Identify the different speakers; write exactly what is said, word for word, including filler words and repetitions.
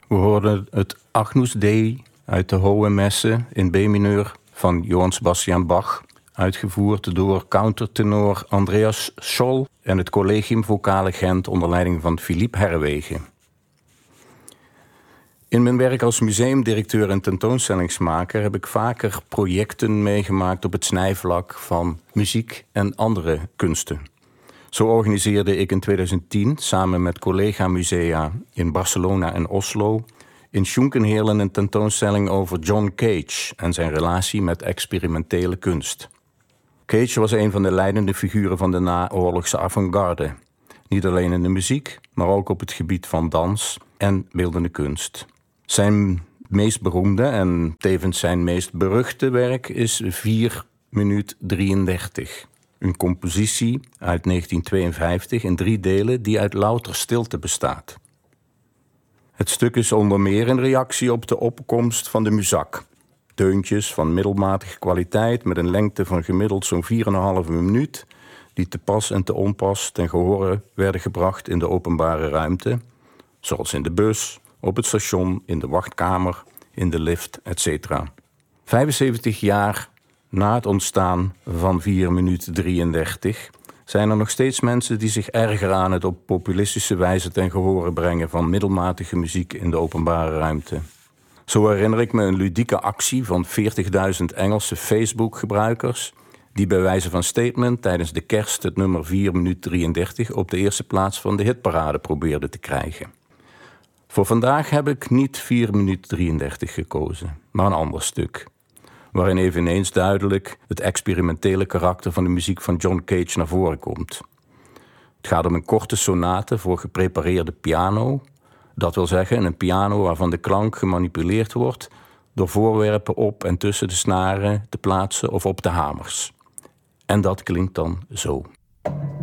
Speaker 1: We hoorden het Agnus Dei uit de Hohe Messe in B-mineur van Johann Sebastian Bach, uitgevoerd door countertenor Andreas Scholl en het Collegium Vocale Gent onder leiding van Philippe Herrewegen. In mijn werk als museumdirecteur en tentoonstellingsmaker heb ik vaker projecten meegemaakt op het snijvlak van muziek en andere kunsten. Zo organiseerde ik in tweeduizend tien samen met collega-musea in Barcelona en Oslo in Schunkenheerlen een tentoonstelling over John Cage en zijn relatie met experimentele kunst. Cage was een van de leidende figuren van de naoorlogse avant-garde. Niet alleen in de muziek, maar ook op het gebied van dans en beeldende kunst. Zijn meest beroemde en tevens zijn meest beruchte werk is vier minuut drieëndertig. Een compositie uit negentien tweeënvijftig in drie delen die uit louter stilte bestaat. Het stuk is onder meer een reactie op de opkomst van de muzak. Deuntjes van middelmatige kwaliteit met een lengte van gemiddeld zo'n vier komma vijf minuut... die te pas en te onpas ten gehore werden gebracht in de openbare ruimte, zoals in de bus, op het station, in de wachtkamer, in de lift, et cetera. vijfenzeventig jaar na het ontstaan van vier minuut drieëndertig... zijn er nog steeds mensen die zich ergeren aan het op populistische wijze ten gehore brengen van middelmatige muziek in de openbare ruimte. Zo herinner ik me een ludieke actie van veertigduizend Engelse Facebook-gebruikers die bij wijze van statement tijdens de kerst het nummer vier minuut drieëndertig op de eerste plaats van de hitparade probeerden te krijgen. Voor vandaag heb ik niet vier minuut drieëndertig gekozen, maar een ander stuk, waarin eveneens duidelijk het experimentele karakter van de muziek van John Cage naar voren komt. Het gaat om een korte sonate voor geprepareerde piano, dat wil zeggen een piano waarvan de klank gemanipuleerd wordt door voorwerpen op en tussen de snaren te plaatsen of op de hamers. En dat klinkt dan zo.